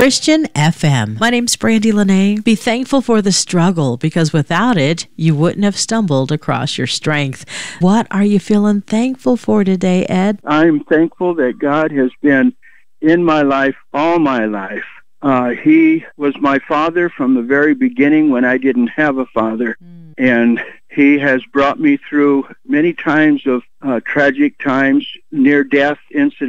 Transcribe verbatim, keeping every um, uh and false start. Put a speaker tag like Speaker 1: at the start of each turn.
Speaker 1: Christian F M. My name's Brandy Lene. Be thankful for the struggle, because without it, you wouldn't have stumbled across your strength. What are you feeling thankful for today, Ed?
Speaker 2: I'm thankful that God has been in my life all my life. Uh, he was my father from the very beginning when I didn't have a father. Mm. And he has brought me through many times of uh, tragic times, near-death incidents.